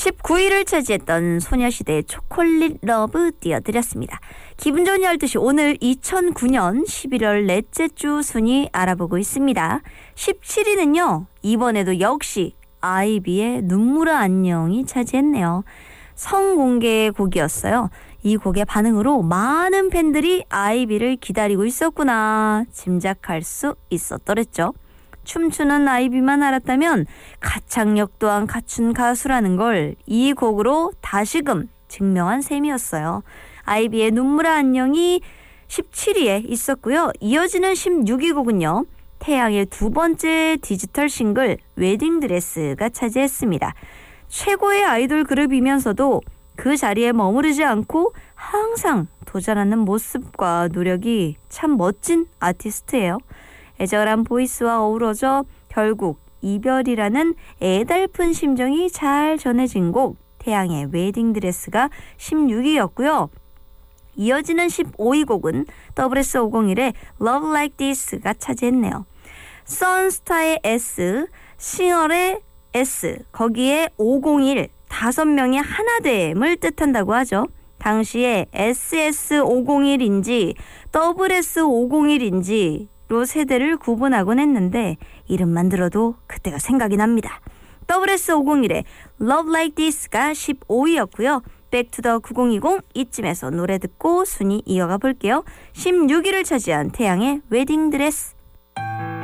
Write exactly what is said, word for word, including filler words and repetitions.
십구 위를 차지했던 소녀시대의 초콜릿 러브 띄워드렸습니다. 기분 좋은 열두 시 오늘 이천구 년 십일월 넷째 주 순위 알아보고 있습니다. 십칠 위는요. 이번에도 역시 아이비의 눈물의 안녕이 차지했네요. 성공개 곡이었어요. 이 곡의 반응으로 많은 팬들이 아이비를 기다리고 있었구나 짐작할 수 있었더랬죠. 춤추는 아이비만 알았다면 가창력 또한 갖춘 가수라는 걸 이 곡으로 다시금 증명한 셈이었어요. 아이비의 눈물의 안녕이 십칠 위에 있었고요. 이어지는 십육 위 곡은요. 태양의 두 번째 디지털 싱글 웨딩드레스가 차지했습니다. 최고의 아이돌 그룹이면서도 그 자리에 머무르지 않고 항상 도전하는 모습과 노력이 참 멋진 아티스트예요. 애절한 보이스와 어우러져 결국 이별이라는 애달픈 심정이 잘 전해진 곡 태양의 웨딩드레스가 십육 위였고요. 이어지는 십오 위 곡은 더블유에스 오백일의 Love Like This가 차지했네요. 선스타의 S, 싱얼의 S, 거기에 오백일, 다섯 명의 하나됨을 뜻한다고 하죠. 당시에 에스에스 오백일인지 더블유에스 오백일인지 로 세대를 구분하곤 했는데 이름만 들어도 그때가 생각이 납니다. 더블유에스 오백일의 Love Like This가 십오 위였고요. 백투더 구천이십 이쯤에서 노래 듣고 순위 이어가 볼게요. 십육 위를 차지한 태양의 웨딩드레스.